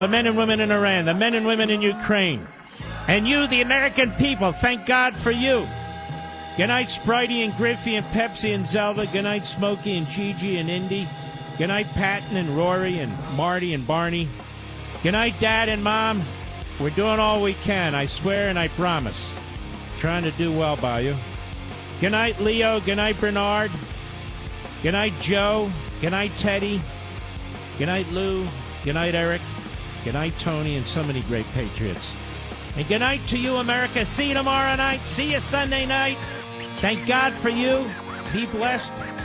The men and women in Iran, the men and women in Ukraine, and you, the American people, thank God for you. Good night, Spritey and Griffey and Pepsi and Zelda. Good night, Smokey and Gigi and Indy. Good night, Patton and Rory and Marty and Barney. Good night, Dad and Mom. We're doing all we can, I swear and I promise. Trying to do well by you. Good night, Leo. Good night, Bernard. Good night, Joe. Good night, Teddy. Good night, Lou. Good night, Eric. Good night, Tony, and so many great Patriots. And good night to you, America. See you tomorrow night. See you Sunday night. Thank God for you. Be blessed.